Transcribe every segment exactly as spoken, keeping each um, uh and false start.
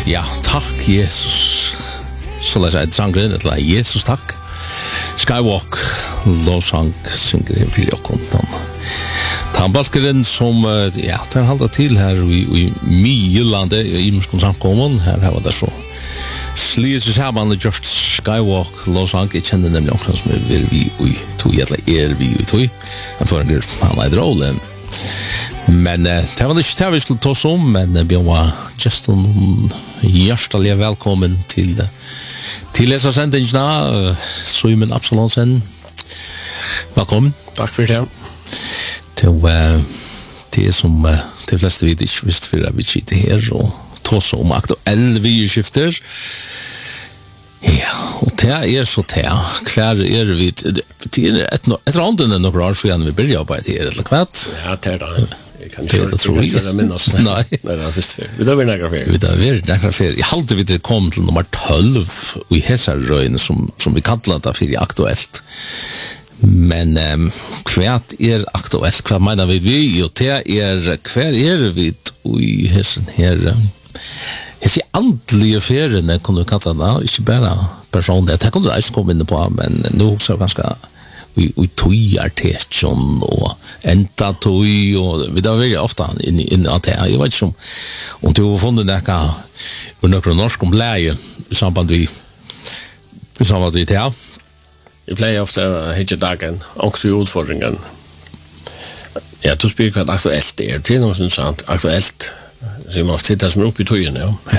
Ja, takk Jesus. Så lær jeg sangren til Jesus takk. Skywalk, lovsang, synger jeg for jokken. Tambalkeren som, ja, den halda til her i, i Mye-landet, i Imskon samkommun, her har det så. Slir seg sammen og gjort Skywalk, lovsang, jeg kjenner nemlig omkring som er vi i tog, eller er vi i tog. Jeg får en grunn, han er rolle. Men uh, det var ikke det vi skulle ta oss om, men uh, Bjørn var Justin hjertelig velkommen til uh, til disse sendingene, uh, Simon Absalonsen. Velkommen. Takk for det. Til uh, det som uh, de fleste vet ikke visst for at vi sitter her og ta oss om aktuelle videoskifter. Ja, og det er så det. Hver er vi det er et, et randen enn noen år siden vi begynner å arbeide her, eller hva? Ja, det er det. Jeg kan ikke minne oss. Nei. Nei, det er først før. Vi har vært nærmere før. Vi har vært nærmere før. Jeg halte vi til kom til nummer tolv i Hesarrøyene som, som vi kallet det for aktuelt. Men um, hva er aktuelt? Hva mener vi vi? Jo, det er hva er vi i Hesen her? Jeg sier andlige feriene, kunne du kalle det, ikke bare personlig. Det kunne du ikke komme inn på, men nå er det ganske vi vi tojar tetjon och enta toj och vi där väldigt ofta in in att jag vet inte om du har funnit det kan och några norsk om läge i samband vi i samband vi det Jag plejer ofta hela dagen och till utfordringen. Ja, du spelar vad aktuellt det är. Det är något sånt aktuellt. Så man måste titta som är uppe i tojen, ja. Ja.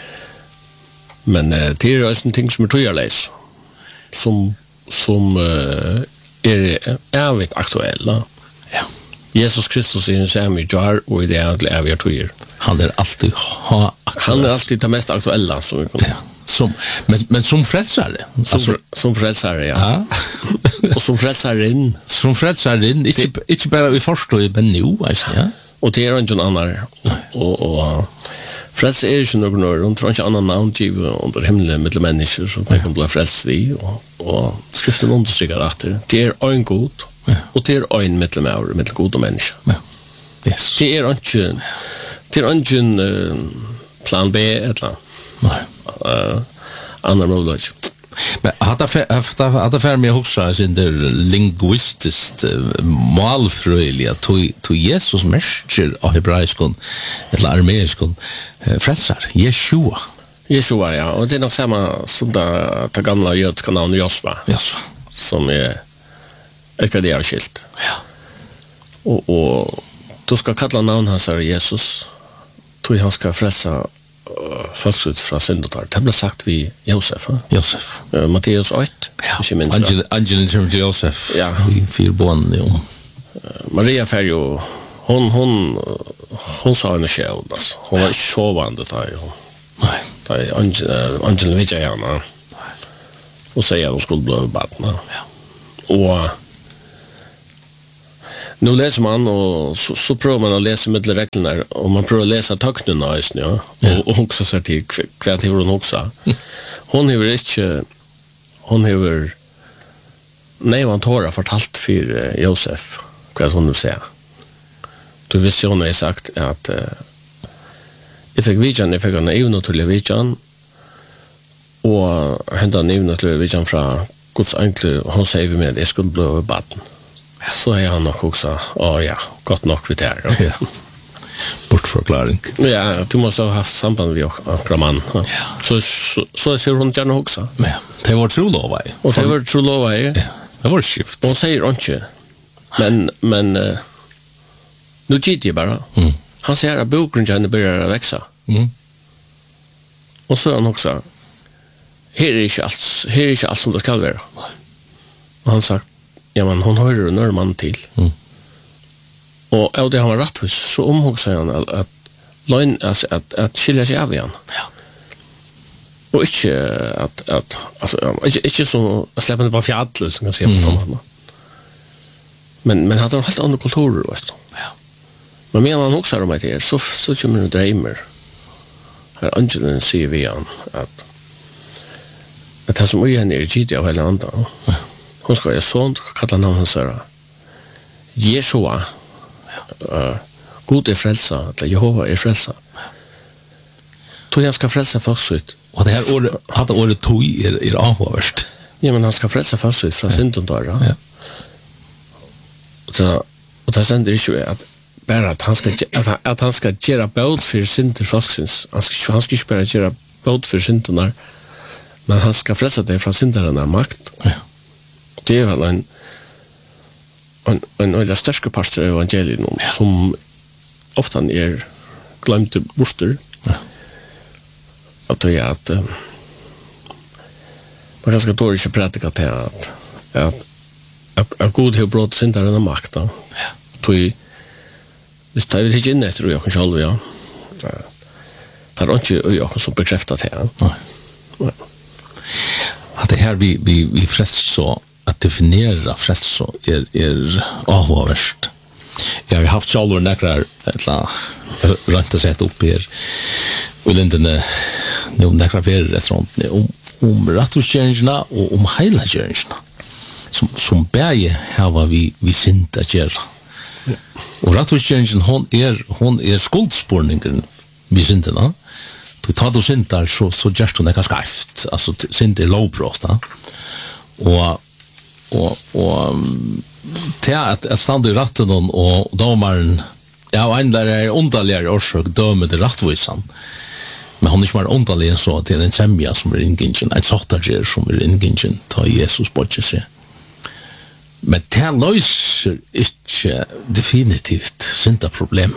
Men det är också en ting som är tojarläs. Som som uh, är evigt aktuella. Ja. Jesus Kristus är en samma jar och det är är vi tojer. Han är alltid ha Han är alltid det mest aktuella som vi kan. Ja. Som men men som frälsare. Som alltså, som frälsare, ja. Ja. Och som frälsaren. Som frälsaren, inte inte bara vi förstår men nu, alltså, ja. Och det är inte någon annan. Och och frälsare är ju någon annan, de tror inte annan namn under himlen med människor som kan bli frälst vi och och skriften understryker att det är en god och det är en mittelmör med god och människa. Ja. Yes. Det är inte det är inte uh, plan B eller nej. Uh, andra möjligheter. Men hade hade hade för mig också sin der linguistiskt malfröjliga to to Jesus mescher av hebreiskon eller arameiskon frälsar Jeshua. Jeshua, ja, och det är nog samma som det, det gamla judiska namnet Josva. Josva. Som är ett det är skilt. Ja. Och och du ska kalla namn hans är Jesus. Tror han ska frälsa falskt ut från syndatar. Det blev sagt vi Josef, va? Josef. Uh, Matteus åtta. Ja. Angel Angel in terms of Josef. Ja. I fyra barn, jo. Uh, Maria för ju hon hon hon sa en själ alltså. Hon var sovande där ju. Nej. Där Angel Angel vet jag gärna. Och säga att hon skulle bli barn. Ja. Och nu läser man och så, så prövar man att läsa med reglerna och man prövar att läsa töknarna just nu, ja. Och, och också så till kvart hur hon också. Hon har inte hon har nej man tar fortalt för Josef vad hon nu säger. Du visste hon har sagt att uh, jag fick vision, jag fick en evno till vision och hända en evno till vision från Guds enkle, hon säger vi med jag skulle bli baden. Så är han nog också, ja, ja, gott nog vid det här. Ja. Bortförklaring. Ja, du måste ha haft samband med några man. Ja. Så, så, så ser hon gärna också. Ja, det var trolova. Och det var trolova, ja. Det var skift. Hon säger inte. Men, men uh, nu gick jag bara. Mm. Han säger att bokgrunden börjar växa. Mm. Och så är han också, här är inte allt, här är inte allt som det ska vara. Och han sagt, ja, men hon hör en man till. Mm. Och ja, det har man rätt så omhugsar han att att lögn alltså att att skilja sig av igen. Ja. Och inte att att alltså inte inte så att släppa det på fjällen som kan se på honom. Men men hade helt andra kulturer, vet du. Ja. Men menar han också om det så så kommer det drömmer. Här Angelen säger vi han att att han som är en energi av hela andra. Ja. Hon ska ju sånt kalla namn hans här. Jeshua. Uh, God är frälsa, eller Jehova är frälsa. Tog han ska frälsa folket. Och det här året, hade året tog er, er avhåverst. Ja, men han ska frälsa folket från synden då. Ja. Så, och det ständer inte att bara att han ska, att han, att han ska göra båt för synder folksyns. Han ska, han ska inte bara göra båt för synderna, men han ska frälsa dig från synderna makt. Ja. Det är väl en en en en större pastor evangelium ja. Som ofta är glömt borster. Ja. Att det är att uh, man ganska dåligt att predika till att att att att god har brått synderna makt. Ja. Tog visst tar vi inte in efter jag kan själv ja. Tar inte jag som bekräftat här. Nej. Att det här vi vi vi frälst så att definiera frälst så är är avhåverst. Jag har haft själva några eller runt att sätta upp här. Och inte nu några fler restaurant om om rättvisgärningarna och om hela gärningarna. Som som bäge här var vi vi synd att göra. Ja. Och rättvisgärningen hon är hon är skuldspårningen vi synderna. Du tar du syndar så så just hon är skaft. Alltså synd är lovbrott. Och och och till att att stanna i rätten och domaren ja en där är underligare orsak dömer det rättvisan. Men hon är inte mer underlig än så till en sämja som är ingingen, en sortager som är ingingen, ta Jesus bort sig. Men det löser inte definitivt synda problem.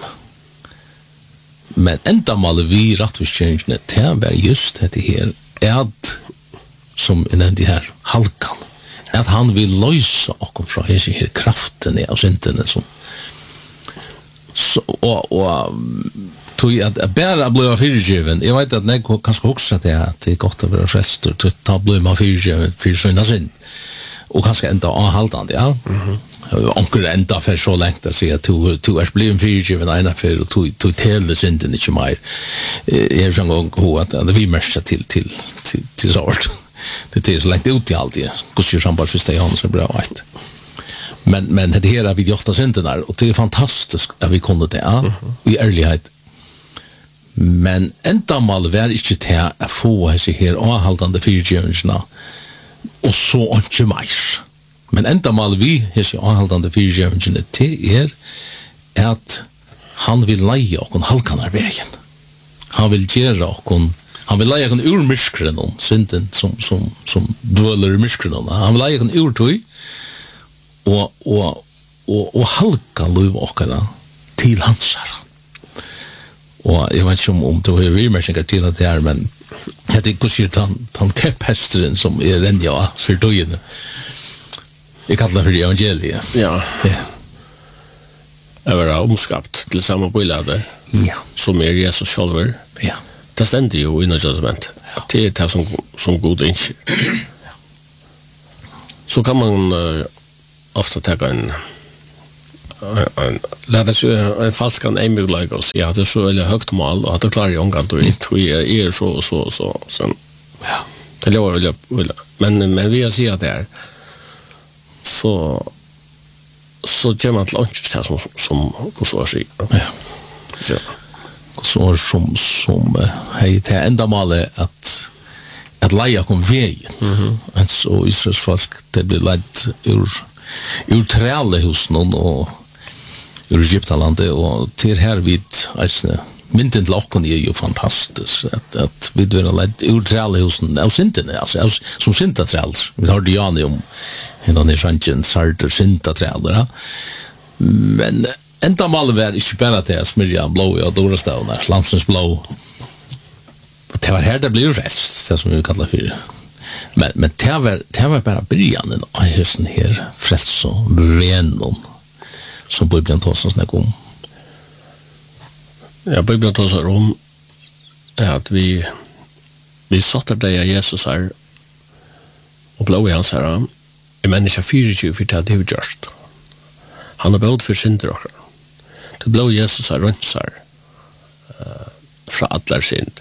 Men enda mal vi rättvisgärningarna, det är just det här, att som är nämnt här, halkan. Att han vill lösa och från hela här kraften av synden som så och och tog att bara bli förgiven. Jag vet att när kanske också att det är gott att vara frälst och ta bli man förgiven för synda synd. Och kanske inte avhållande, ja. Mhm. Onkel ända för så länge att säga att du du är blivit förgiven ena för och du du täller synden inte mer. Jag kan gå att vi märker till till till till sort. Det är så länge ut i allt det. Guds samband första Johannes är bra vet. Men men det här är vi ofta synderna och det är fantastiskt att vi kunde det ja, i ärlighet. Men ända mal var inte till att få sig här avhållande förgivningarna och så inte mer. Men ända mal vi är så avhållande förgivningarna till er att han vill leja och halkanar vägen. Han vill göra och han vill leja ur myskren och synden som, som, som dvöler i myskren. Han vill leja ur tog och, och, och, och halka lov åkarna till hans här. Och jag vet inte om, om du har virmärkningar till att det är, men jag tycker att han, han kepphästeren som är en ja för dögen. Jag kallar för evangeliet. Ja. Ja. Jag var omskapt till samma bojlade. Ja. Som är Jesus själv. Ja. Det ständer ju i något judgment. Det är det som, som god inte. Så kan man uh, ofta ta en en låt oss en falsk en emulage och säga att det är så väldigt högt mål och att det klarar jag omgång då vi är så så så sen ja det lovar väl men men vi har sett att det är så så gör man lunch där som som går så sig ja så så som som hej det enda målet att att leja kom vägen mhm och så är det fast det blir lite ur ur trälle hos någon och ur Egyptalandet och till här vid alltså mynden locken är ju fantastiskt att att vi vill lite ur trälle hos av synden alltså som synda träls vi har det ju om en annan chansen sarter synda träller men ända mal var inte bara det smörja blå och dorastavna lampsens blå det var här det blev rätt det som vi kallar för men men det var det var bara början av hösten här frälst så vännen som Bibeln tar så snack om. Ja, Bibeln tar så om att vi vi satte dig av Jesus här och blå i hans här en människa fyrtio för det har gjort. Han har båd för synder också. Det blå Jesus här rensar uh, från alla synd.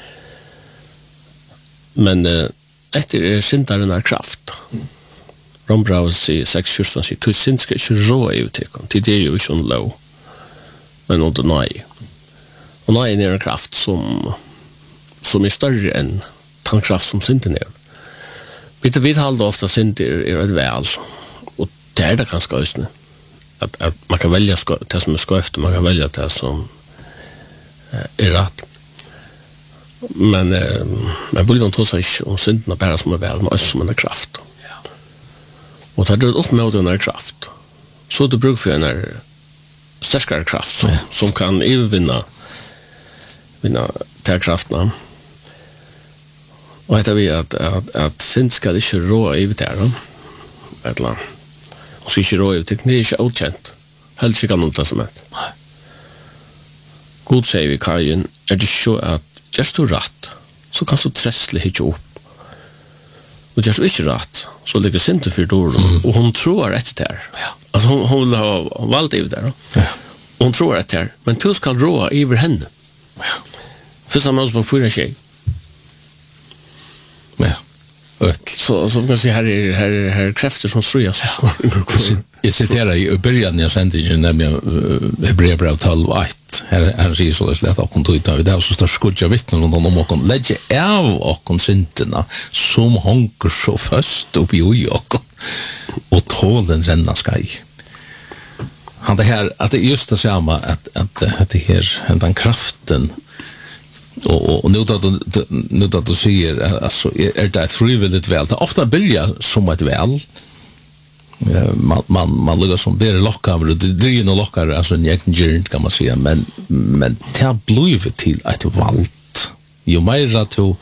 Men uh, efter syndaren har kraft. Rombraus i sex fjorton sier, «Tu synd skal ikke rå i uttekken, til det er jo ikke en lov, men under nøy.» Og nøy er en kraft som, som är större än tankraft som synden är. Vi vet halda ofta synder är ett väl, och det är det ganska just nu. Att, att man kan välja det som är skövt, man kan välja det som är rätt. Men eh, man vill inte ta sig om synderna bara som är väl, men också som en kraft. Och tar du upp med den här kraft, så du bruk för en här starkare kraft som, ja. som kan övervinna vinna den kraften. Och det är vi att, att, att synd ska inte rå över det. Eller och så inte rå över det. Det är inte okänt. Helst inte något som är. God säger vi Kajen, är det så att just du rätt, så kan du trässla hit upp. Och just du inte rätt, så ligger synden för dörren. Mm. Och hon tror rätt där. Ja. Alltså hon, hon vill ha valt över där. Ja. Och hon tror rätt där. Men du ska rå över henne. Ja. För samma som på fyra tjej. Ja. Så som kan se här är här här krafter som ströjas. Ja. Jag citerar i början när jag sände ju nämligen Hebreerbrev tolv ett. Här här säger så att lätta och kontoita vi där så står skudja vittnen om om och lägga av och konsenterna som hanker så fast upp i och och tålen renna skai. Han det här att det just det samma att att att det här den kraften och och nu då nu då du säger alltså är det frivilligt väl. Det ofta börjar som ett väl. man man man lugar som ber lockar det driver nog lockar alltså en jäkten kan man säga men men det blir till ett valt ju mer att du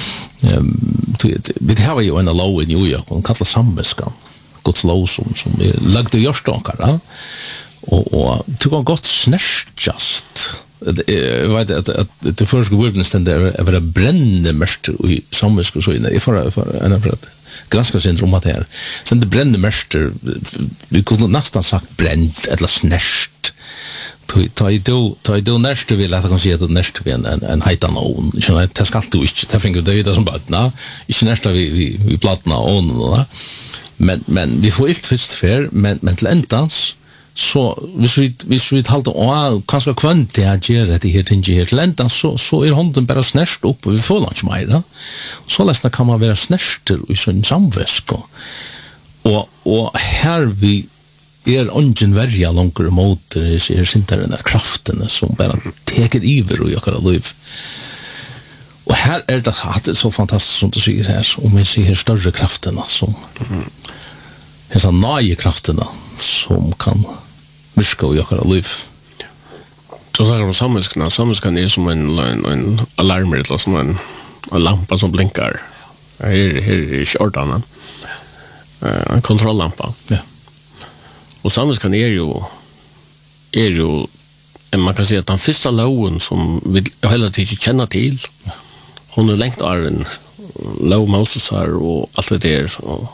vi har ju en law i New York och kallar sambeska Guds law som som är lagd i jordstakar och och det var gott snärtjast jag vet att att det första wilderness den där är det brände mest i sambeska så inne i för för en apparat ganska syndrom att här. Sen det brände mest vi kunde nästan sagt bränt eller snärst. Ta i då ta i då nästa vill att kan se att nästa vi en en heta någon. Så det ska du inte. Det finns det är som bara nej. Inte nästa vi vi vi platna on men men vi får inte först för men men till ändans så hvis vi hvis vi halta och kanske kvant det ger det här tinge här läntan så så är hunden bara snärst upp och vi får lunch mer så läsna kan man vara snärster i sån samväska och och här vi är ungen värja långt emot det ser inte den där kraften som bara tar iver och jag kan liv och här är det att det är så fantastiskt som du säger här om vi ser större krafterna som mm. dessa nya krafterna som kan virka och göra liv. Så säger de samhällskan, samhällskan är som en, en, en alarm eller som en, en lampa som blinkar. Här är, här är kördarna. Uh, en kontrolllampa. Ja. Och samhällskan är ju är ju man kan säga att den första loven som vi hela tiden känner till. Ja. Hon är längt av en lov Moses här och allt det där så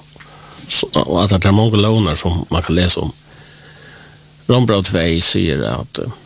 och att det är många lånar som man kan läsa om. Rombrad två säger att